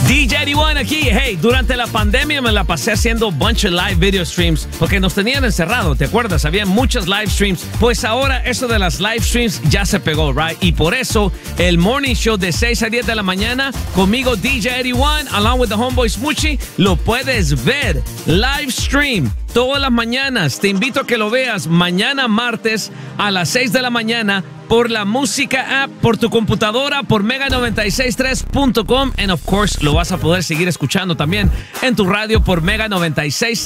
DJ 81 aquí. Hey, durante la pandemia me la pasé haciendo bunch of live video streams porque nos tenían encerrado, ¿te acuerdas? Había muchos live streams. Pues ahora eso de las live streams ya se pegó, right? Y por eso el morning show de 6 a 10 de la mañana conmigo DJ 81 along with the homeboy Smoochie lo puedes ver live stream todas las mañanas. Te invito a que lo veas mañana martes a las 6 de la mañana por la música app, por tu computadora, por mega963.com and of course lo vas a poder seguir escuchando también en tu radio por Mega 96.3.